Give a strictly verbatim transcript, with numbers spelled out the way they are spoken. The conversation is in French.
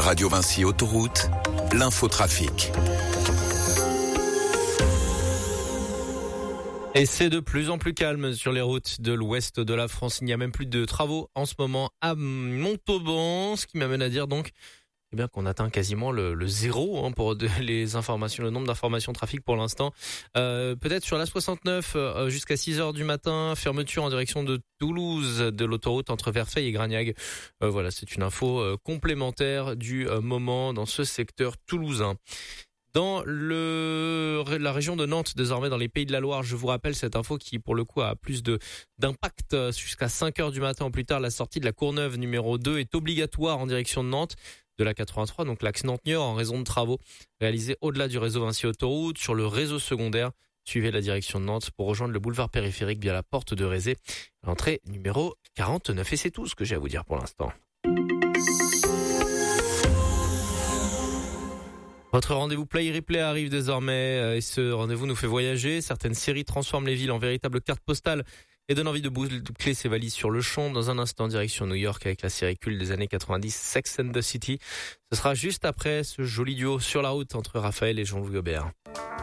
Radio Vinci Autoroute, l'infotrafic. Et c'est de plus en plus calme sur les routes de l'ouest de la France. Il n'y a même plus de travaux en ce moment à Montauban, ce qui m'amène à dire donc eh bien qu'on atteint quasiment le, le zéro hein, pour de, les informations, le nombre d'informations trafic pour l'instant. Euh, peut-être sur l'A soixante-neuf euh, jusqu'à six heures du matin, fermeture en direction de Toulouse de l'autoroute entre Verfeil et Gragnac. Euh, voilà, c'est une info euh, complémentaire du euh, moment dans ce secteur toulousain. Dans le, la région de Nantes, désormais dans les Pays de la Loire, je vous rappelle cette info qui, pour le coup, a plus de, d'impact jusqu'à cinq heures du matin. Plus tard, la sortie de la Courneuve numéro deux est obligatoire en direction de Nantes, de la quatre-vingt-trois, donc l'axe Nantes-Niort, en raison de travaux réalisés au-delà du réseau Vinci Autoroute. Sur le réseau secondaire, suivez la direction de Nantes pour rejoindre le boulevard périphérique via la porte de Rézé, l'entrée numéro quarante-neuf. Et c'est tout ce que j'ai à vous dire pour l'instant. Votre rendez-vous Play Replay arrive désormais et ce rendez-vous nous fait voyager. Certaines séries transforment les villes en véritables cartes postales et donnent envie de boucler ses valises sur le champ. Dans un instant, direction New York avec la série culte des années quatre-vingt-dix, Sex and the City. Ce sera juste après ce joli duo sur la route entre Raphaël et Jean-Louis Aubert.